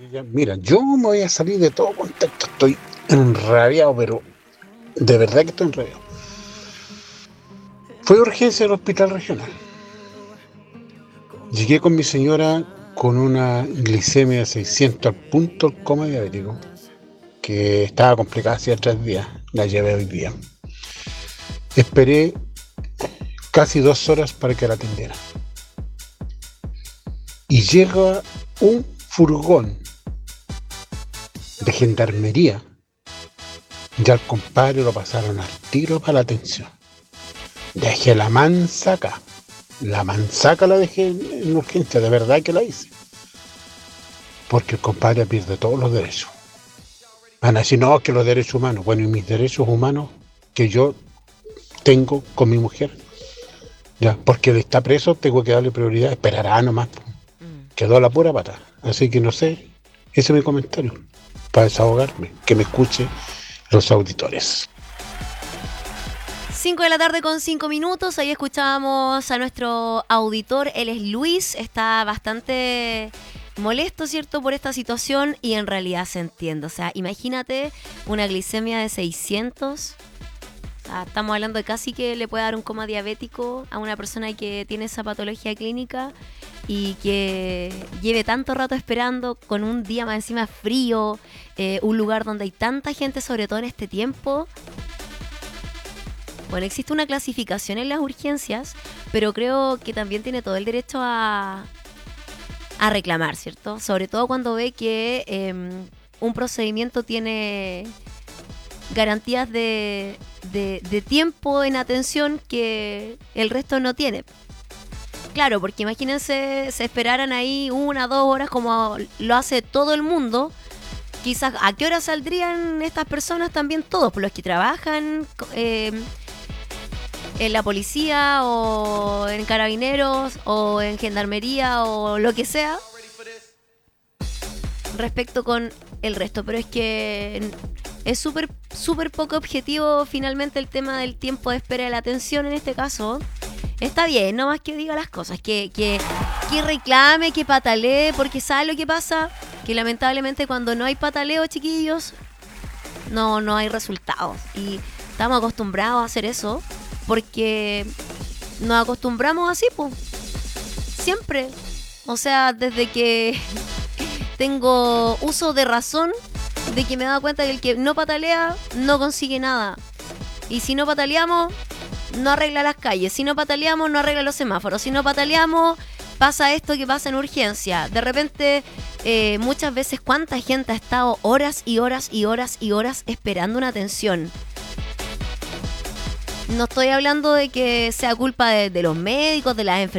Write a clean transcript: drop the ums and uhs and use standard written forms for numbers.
Mira, yo me voy a salir de todo contexto. Estoy enrabiado, pero de verdad que estoy enrabiado. Fue urgencia del hospital regional. Llegué con mi señora con una glicemia de 600 al punto del coma diabético, que estaba complicada hacía 3 días. La llevé hoy día. Esperé casi 2 horas para que la atendiera. Y llega un furgón de gendarmería. Ya al compadre lo pasaron al tiro para la atención. Dejé la mansa acá. La mansaca la dejé en urgencia, de verdad que la hice. Porque el compadre pierde todos los derechos. Van a decir, no, que los derechos humanos. Bueno, y mis derechos humanos que yo tengo con mi mujer. Ya, porque él está preso, tengo que darle prioridad. Esperará nomás. Quedó a la pura pata. Así que no sé. Ese es mi comentario. Para desahogarme. Que me escuche los auditores. 5 de la tarde con 5 minutos, ahí escuchábamos a nuestro auditor, él es Luis, está bastante molesto, ¿cierto?, por esta situación y en realidad se entiende. O sea, imagínate una glicemia de 600, o sea, estamos hablando de casi que le puede dar un coma diabético a una persona que tiene esa patología clínica y que lleve tanto rato esperando con un día más encima frío, un lugar donde hay tanta gente, sobre todo en este tiempo. Bueno, existe una clasificación en las urgencias, pero creo que también tiene todo el derecho a reclamar, ¿cierto? Sobre todo cuando ve que un procedimiento tiene garantías de tiempo en atención que el resto no tiene. Claro, porque imagínense, se esperaran ahí 1 o 2 horas como lo hace todo el mundo. Quizás, ¿a qué hora saldrían estas personas también todos? Por los que trabajan en la policía o en carabineros o en gendarmería o lo que sea respecto con el resto, pero es que es súper poco objetivo finalmente el tema del tiempo de espera de la atención en este caso. Está bien, no más que diga las cosas, que reclame, que patalee, porque ¿sabe lo que pasa? Que lamentablemente cuando no hay pataleo, chiquillos, no hay resultados y estamos acostumbrados a hacer eso. Porque nos acostumbramos así, pues. Siempre. O sea, desde que tengo uso de razón, de que me he dado cuenta que el que no patalea no consigue nada. Y si no pataleamos, no arregla las calles. Si no pataleamos, no arregla los semáforos. Si no pataleamos, pasa esto que pasa en urgencia. De repente, muchas veces, ¿cuánta gente ha estado horas y horas y horas y horas esperando una atención? No estoy hablando de que sea culpa de los médicos, de las enfermeras.